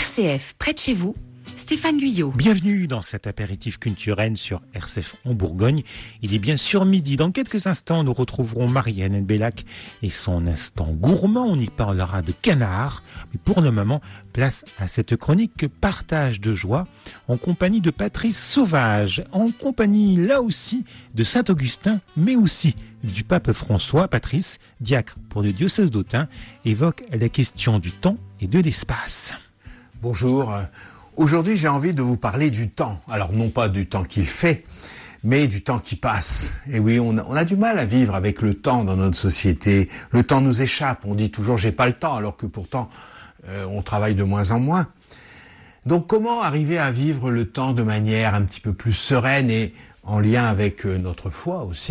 RCF, près de chez vous, Stéphane Guyot. Bienvenue dans cet apéritif culturel sur RCF en Bourgogne. Il est bien sûr midi. Dans quelques instants, nous retrouverons Marianne Nbellac et son instant gourmand. On y parlera de canard. Mais pour le moment, place à cette chronique partage de joie en compagnie de Patrice Sauvage, en compagnie là aussi de Saint-Augustin, mais aussi du pape François. Patrice, diacre pour le diocèse d'Autun, évoque la question du temps et de l'espace. Bonjour. Aujourd'hui, j'ai envie de vous parler du temps. Alors, non pas du temps qu'il fait, mais du temps qui passe. Et oui, on a du mal à vivre avec le temps dans notre société. Le temps nous échappe. On dit toujours « j'ai pas le temps », alors que pourtant, on travaille de moins en moins. Donc, comment arriver à vivre le temps de manière un petit peu plus sereine et en lien avec notre foi aussi ?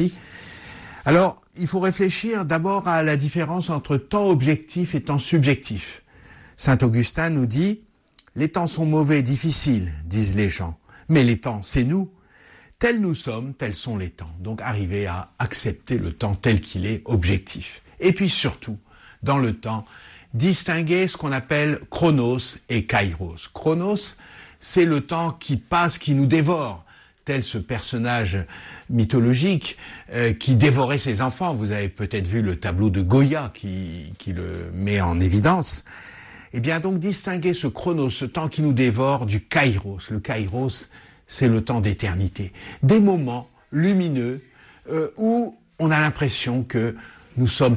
Alors, il faut réfléchir d'abord à la différence entre temps objectif et temps subjectif. Saint Augustin nous dit « Les temps sont mauvais, difficiles, disent les gens, mais les temps, c'est nous. Tels nous sommes, tels sont les temps. » Donc arriver à accepter le temps tel qu'il est, objectif. Et puis surtout, dans le temps, distinguer ce qu'on appelle chronos et kairos. Chronos, c'est le temps qui passe, qui nous dévore, tel ce personnage mythologique qui dévorait ses enfants. Vous avez peut-être vu le tableau de Goya qui le met en évidence. Eh bien donc distinguer ce chronos, ce temps qui nous dévore, du kairos. Le kairos, c'est le temps d'éternité. Des moments lumineux où on a l'impression que nous sommes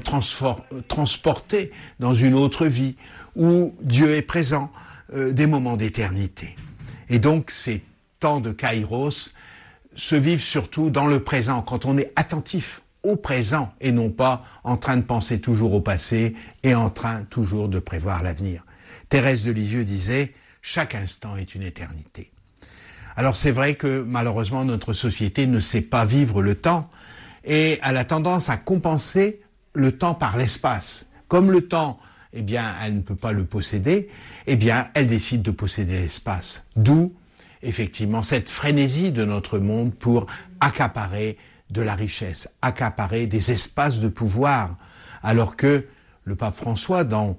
transportés dans une autre vie, où Dieu est présent, des moments d'éternité. Et donc ces temps de kairos se vivent surtout dans le présent, quand on est attentif au présent et non pas en train de penser toujours au passé et en train toujours de prévoir l'avenir. Thérèse de Lisieux disait « Chaque instant est une éternité ». Alors c'est vrai que malheureusement notre société ne sait pas vivre le temps et elle a tendance à compenser le temps par l'espace. Comme le temps, eh bien, elle ne peut pas le posséder, eh bien, elle décide de posséder l'espace. D'où, effectivement, cette frénésie de notre monde pour accaparer de la richesse, accaparer des espaces de pouvoir, alors que le pape François, dans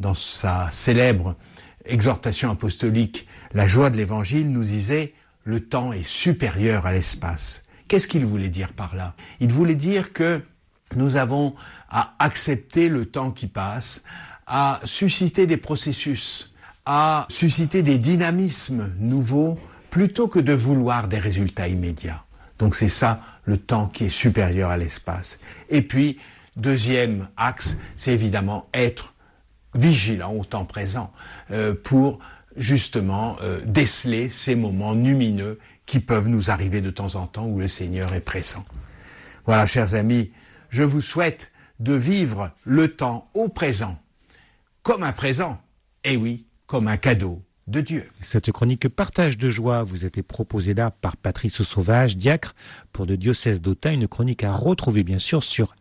sa célèbre exhortation apostolique, la joie de l'évangile, nous disait « le temps est supérieur à l'espace ». Qu'est-ce qu'il voulait dire par là ? Il voulait dire que nous avons à accepter le temps qui passe, à susciter des processus, à susciter des dynamismes nouveaux, plutôt que de vouloir des résultats immédiats. Donc c'est ça, le temps qui est supérieur à l'espace. Et puis, deuxième axe, c'est évidemment être vigilant au temps présent pour justement déceler ces moments lumineux qui peuvent nous arriver de temps en temps où le Seigneur est présent. Voilà, chers amis, je vous souhaite de vivre le temps au présent comme un présent, et oui, comme un cadeau de Dieu. Cette chronique partage de joie vous a été proposée là par Patrice Sauvage, diacre pour le diocèse d'Autun, une chronique à retrouver bien sûr sur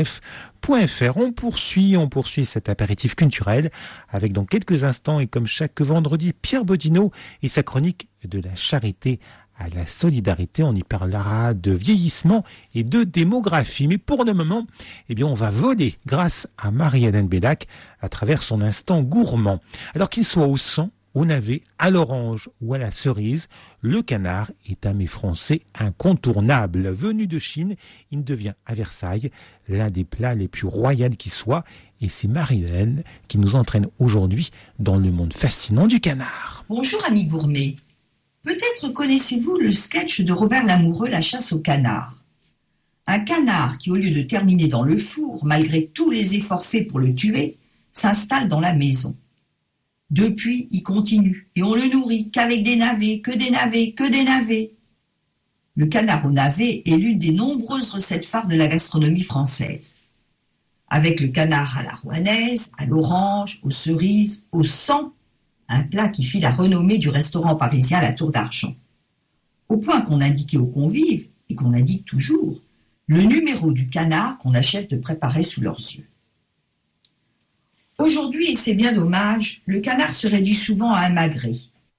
rcf.fr. On poursuit cet apéritif culturel avec dans quelques instants et comme chaque vendredi, Pierre Bodino et sa chronique de la charité à la solidarité. On y parlera de vieillissement et de démographie. Mais pour le moment, eh bien, on va voler grâce à Marianne Nbellac à travers son instant gourmand. Alors qu'il soit au sang, au navet, à l'orange ou à la cerise, le canard est un mets français incontournable. Venu de Chine, il devient à Versailles l'un des plats les plus royaux qui soient. Et c'est Marie-Hélène qui nous entraîne aujourd'hui dans le monde fascinant du canard. Bonjour amis gourmets. Peut-être connaissez-vous le sketch de Robert Lamoureux, La chasse au canard. Un canard qui, au lieu de terminer dans le four, malgré tous les efforts faits pour le tuer, s'installe dans la maison. Depuis, il continue, et on le nourrit qu'avec des navets, que des navets, que des navets. Le canard au navet est l'une des nombreuses recettes phares de la gastronomie française. Avec le canard à la rouennaise, à l'orange, aux cerises, au sang, un plat qui fit la renommée du restaurant parisien La Tour d'Argent. Au point qu'on indiquait aux convives, et qu'on indique toujours, le numéro du canard qu'on achève de préparer sous leurs yeux. Aujourd'hui, et c'est bien dommage, le canard se réduit souvent à un magret.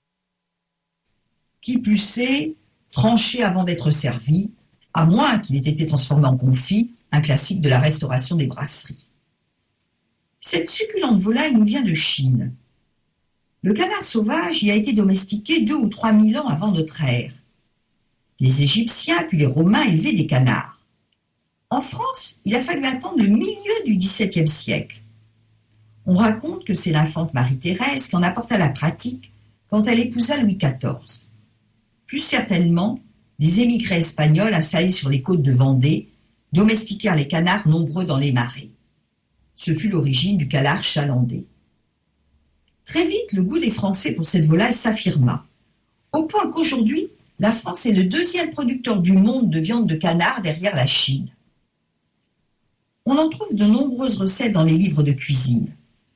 Qui plus est, tranché avant d'être servi, à moins qu'il ait été transformé en confit, un classique de la restauration des brasseries. Cette succulente volaille nous vient de Chine. Le canard sauvage y a été domestiqué 2 ou 3 000 ans avant notre ère. Les Égyptiens puis les Romains élevaient des canards. En France, il a fallu attendre le milieu du XVIIe siècle. On raconte que c'est l'infante Marie-Thérèse qui en apporta la pratique quand elle épousa Louis XIV. Plus certainement, des émigrés espagnols installés sur les côtes de Vendée domestiquèrent les canards nombreux dans les marais. Ce fut l'origine du canard chalandais. Très vite, le goût des Français pour cette volaille s'affirma, au point qu'aujourd'hui, la France est le 2e producteur du monde de viande de canard derrière la Chine. On en trouve de nombreuses recettes dans les livres de cuisine.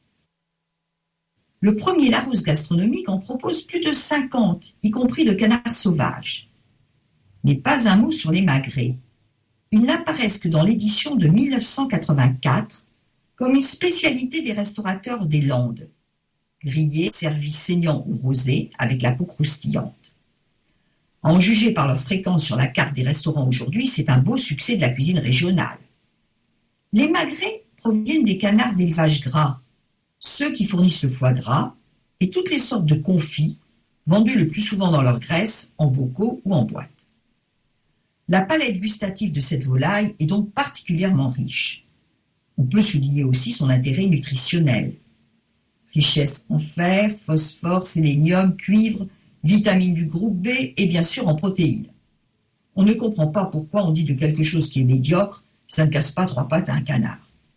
Le premier Larousse gastronomique en propose plus de 50, y compris le canard sauvage. Mais pas un mot sur les magrets. Ils n'apparaissent que dans l'édition de 1984 comme une spécialité des restaurateurs des Landes. Grillés, servis saignants ou rosés, avec la peau croustillante. À en juger par leur fréquence sur la carte des restaurants aujourd'hui, c'est un beau succès de la cuisine régionale. Les magrets proviennent des canards d'élevage gras, ceux qui fournissent le foie gras et toutes les sortes de confits, vendus le plus souvent dans leur graisse, en bocaux ou en boîte. La palette gustative de cette volaille est donc particulièrement riche. On peut souligner aussi son intérêt nutritionnel. Richesse en fer, phosphore, sélénium, cuivre, vitamines du groupe B et bien sûr en protéines. On ne comprend pas pourquoi on dit de quelque chose qui est médiocre, ça ne casse pas 3 pattes à un canard.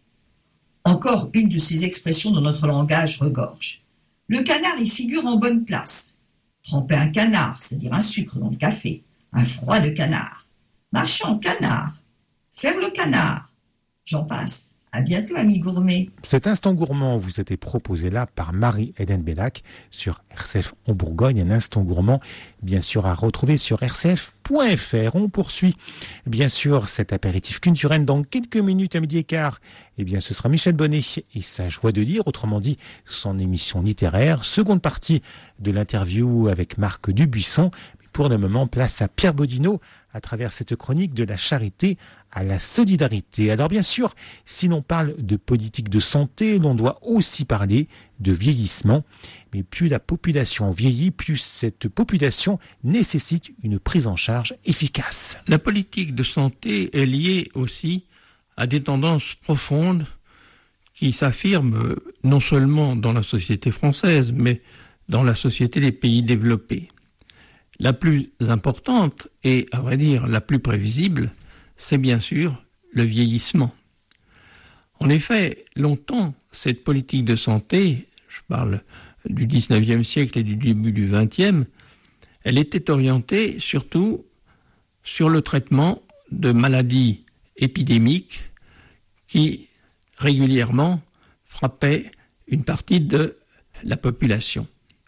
Encore une de ces expressions dont notre langage regorge. Le canard y figure en bonne place. Tremper un canard, c'est-à-dire un sucre dans le café, un froid de canard. Marcher en canard, faire le canard. J'en passe. À bientôt, amis gourmets. Cet instant gourmand vous a été proposé là par Marie-Hélène Bellac sur RCF en Bourgogne. Un instant gourmand, bien sûr, à retrouver sur rcf.fr. On poursuit, bien sûr, cet apéritif culturel dans quelques minutes à 12h15. Eh bien, ce sera Michel Bonnet et sa joie de lire, autrement dit, son émission littéraire. Seconde partie de l'interview avec Marc Dubuisson. Pour le moment, place à Pierre Bodino à travers cette chronique de la charité à la solidarité. Alors bien sûr, si l'on parle de politique de santé, l'on doit aussi parler de vieillissement. Mais plus la population vieillit, plus cette population nécessite une prise en charge efficace. La politique de santé est liée aussi à des tendances profondes qui s'affirment non seulement dans la société française, mais dans la société des pays développés. La plus importante et, à vrai dire, la plus prévisible, c'est bien sûr le vieillissement. En effet, longtemps, cette politique de santé, je parle du 19e siècle et du début du 20e, elle était orientée surtout sur le traitement de maladies épidémiques qui régulièrement frappaient une partie de la population.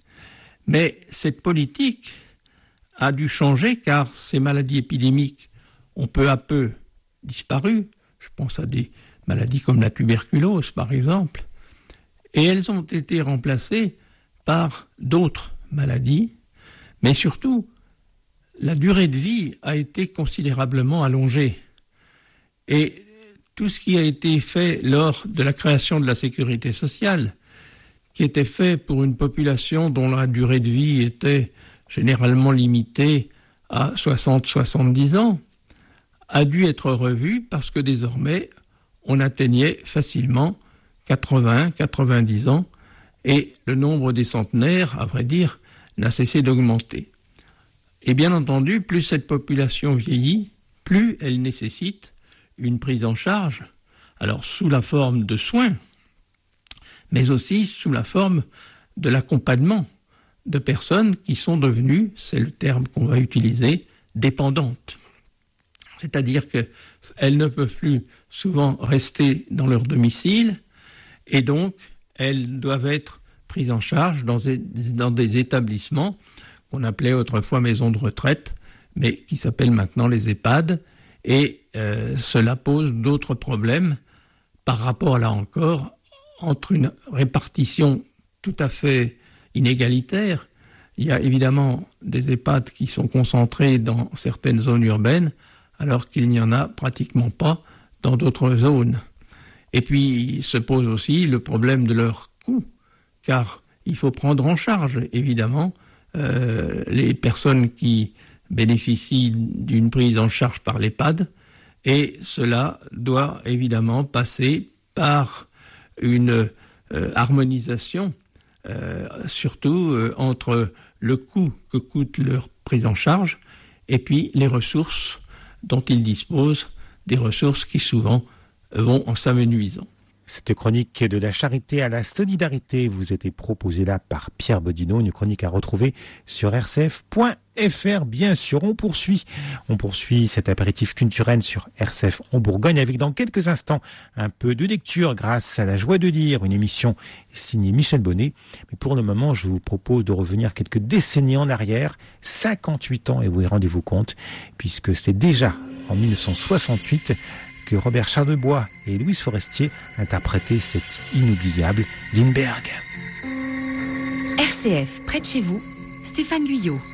Mais cette politique a dû changer car ces maladies épidémiques ont peu à peu disparu. Je pense à des maladies comme la tuberculose, par exemple. Et elles ont été remplacées par d'autres maladies. Mais surtout, la durée de vie a été considérablement allongée. Et tout ce qui a été fait lors de la création de la sécurité sociale, qui était fait pour une population dont la durée de vie était généralement limitée à 60-70 ans, a dû être revu parce que désormais, on atteignait facilement 80-90 ans et le nombre des centenaires, à vrai dire, n'a cessé d'augmenter. Et bien entendu, plus cette population vieillit, plus elle nécessite une prise en charge, alors sous la forme de soins, mais aussi sous la forme de l'accompagnement de personnes qui sont devenues, c'est le terme qu'on va utiliser, dépendantes. C'est-à-dire qu'elles ne peuvent plus souvent rester dans leur domicile et donc elles doivent être prises en charge dans des établissements qu'on appelait autrefois maisons de retraite, mais qui s'appellent maintenant les EHPAD. Et cela pose d'autres problèmes par rapport, là encore, entre une répartition tout à fait inégalitaire. Il y a évidemment des EHPAD qui sont concentrés dans certaines zones urbaines, alors qu'il n'y en a pratiquement pas dans d'autres zones. Et puis se pose aussi le problème de leur coût, car il faut prendre en charge, évidemment, les personnes qui bénéficient d'une prise en charge par l'EHPAD, et cela doit évidemment passer par une harmonisation, surtout entre le coût que coûte leur prise en charge et puis les ressources dont ils disposent, des ressources qui souvent vont en s'amenuisant. Cette chronique de la charité à la solidarité vous était proposée là par Pierre Bodino, une chronique à retrouver sur rcf.fr. Bien sûr, on poursuit cet apéritif culturel sur RCF en Bourgogne avec dans quelques instants un peu de lecture grâce à La Joie de lire, une émission signée Michel Bonnet. Mais pour le moment, je vous propose de revenir quelques décennies en arrière, 58 ans, et vous y rendez-vous compte, puisque c'est déjà en 1968 que Robert Charlebois et Louise Forestier interprétaient cet inoubliable Lindbergh. RCF, près de chez vous, Stéphane Guyot.